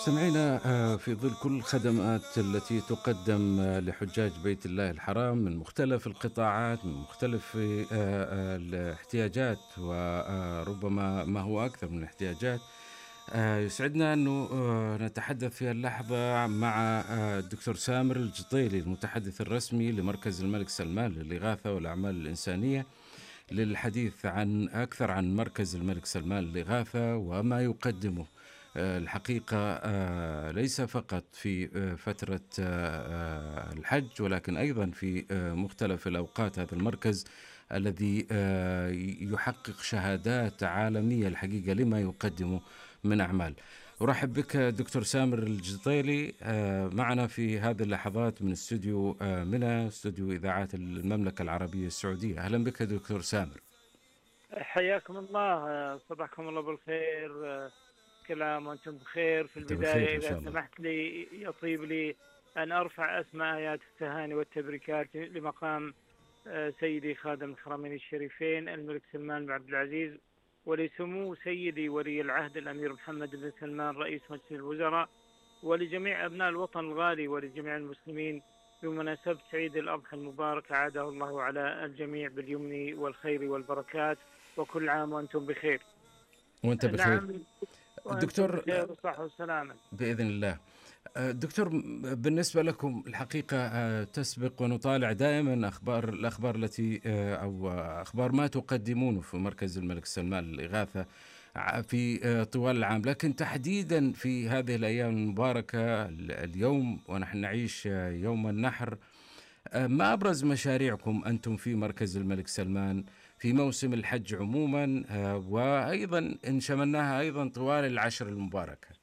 سمعنا في ظل كل الخدمات التي تقدم لحجاج بيت الله الحرام من مختلف القطاعات، من مختلف الاحتياجات، وربما ما هو أكثر من الاحتياجات. يسعدنا أنه نتحدث في اللحظة مع الدكتور سامر الجطيلي، المتحدث الرسمي لمركز الملك سلمان للإغاثة والأعمال الإنسانية، للحديث عن أكثر عن مركز الملك سلمان للإغاثة وما يقدمه. الحقيقة ليس فقط في فترة الحج، ولكن أيضا في مختلف الأوقات. هذا المركز الذي يحقق شهادات عالمية الحقيقة لما يقدمه من أعمال. أرحب بك دكتور سامر الجطيلي معنا في هذه اللحظات من استوديو منى، استوديو إذاعات المملكة العربية السعودية. أهلا بك دكتور سامر. حياكم الله، صباحكم الله بالخير. كل عام وأنتم بخير. في أنت بخير البداية إن إذا شاء الله. سمحت لي يطيب لي أن أرفع أسماء آيات التهاني والتبريكات لمقام سيدي خادم الحرمين الشريفين الملك سلمان بن عبد العزيز، ولسمو سيدي ولي العهد الأمير محمد بن سلمان رئيس مجلس الوزراء، ولجميع أبناء الوطن الغالي ولجميع المسلمين بمناسبة عيد الأضحى المبارك، عاده الله على الجميع باليمن والخير والبركات، وكل عام وأنتم بخير. وأنت بخير نعم، وأنتم الدكتور، بخير وصحة وسلامة. بإذن الله. دكتور، بالنسبة لكم الحقيقة تسبق ونطالع دائما الأخبار التي أو أخبار ما تقدمونه في مركز الملك سلمان للإغاثة في طوال العام، لكن تحديدا في هذه الأيام المباركة، اليوم ونحن نعيش يوم النحر. ما أبرز مشاريعكم أنتم في مركز الملك سلمان في موسم الحج عموما، وأيضا إن شملناها أيضا طوال العشر المباركة؟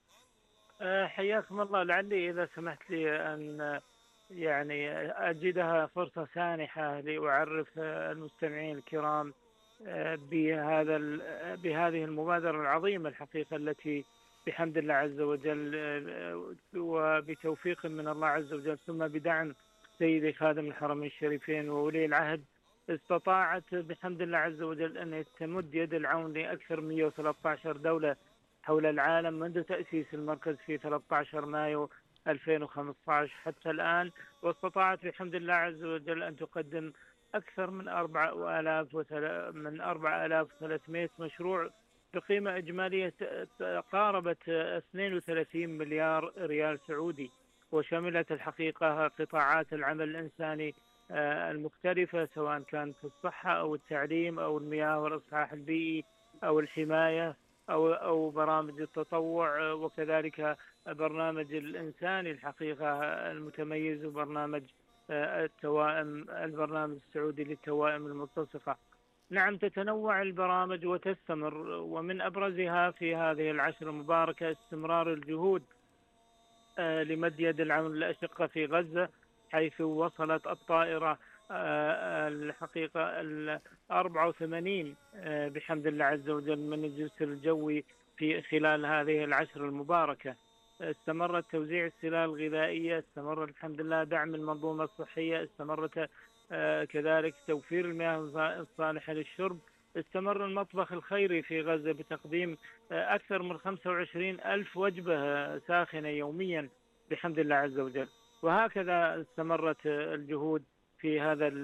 حياكم الله. لعلي إذا سمحت لي أن أجدها فرصة سانحة لأعرف المستمعين الكرام بهذه المبادرة العظيمة الحقيقة، التي بحمد الله عز وجل وبتوفيق من الله عز وجل ثم بدعم سيدي خادم الحرمين الشريفين وولي العهد، استطاعت بحمد الله عز وجل أن تمد يد العون لأكثر من 113 دولة حول العالم منذ تأسيس المركز في 13 مايو 2015 حتى الآن. واستطاعت بحمد الله عز وجل أن تقدم أكثر من 4300 مشروع بقيمة إجمالية قاربت 32 مليار ريال سعودي، وشملت الحقيقة قطاعات العمل الإنساني المختلفة، سواء كان في الصحة أو التعليم أو المياه والإصلاح البيئي أو الحماية أو برامج التطوع، وكذلك برنامج الإنساني الحقيقة المتميز، وبرنامج التوائم، البرنامج السعودي للتوائم الملتصقة. نعم، تتنوع البرامج وتستمر، ومن أبرزها في هذه العشر المباركة استمرار الجهود لمد يد العون للأشقة في غزة، حيث وصلت الطائرة الحقيقة 84 بحمد الله عز وجل من الجسر الجوي في خلال هذه العشر المباركة. استمرت توزيع السلال الغذائية، استمر الحمد لله دعم المنظومة الصحية، استمرت كذلك توفير المياه الصالحة للشرب، استمر المطبخ الخيري في غزة بتقديم أكثر من 25 ألف وجبة ساخنة يوميا بحمد الله عز وجل. وهكذا استمرت الجهود في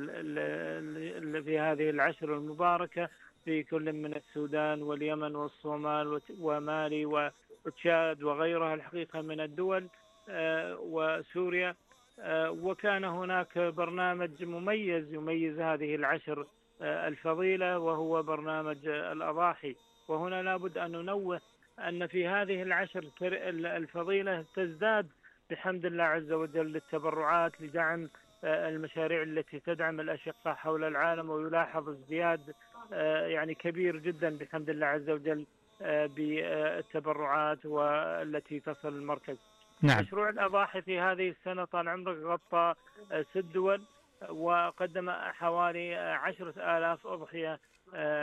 في هذه العشر المباركة في كل من السودان واليمن والصومال ومالي وتشاد وغيرها الحقيقة من الدول، وسوريا. وكان هناك برنامج مميز يميز هذه العشر الفضيلة، وهو برنامج الأضاحي. وهنا لابد أن ننوه أن في هذه العشر الفضيلة تزداد بحمد الله عز وجل التبرعات لدعم المشاريع التي تدعم الأشقاء حول العالم، ويلاحظ ازدياد كبير جدا بحمد الله عز وجل بالتبرعات والتي تصل المركز. نعم. مشروع الأضاحي في هذه السنة طال عمرك غطى 6 دول، وقدم حوالي 10,000 أضحية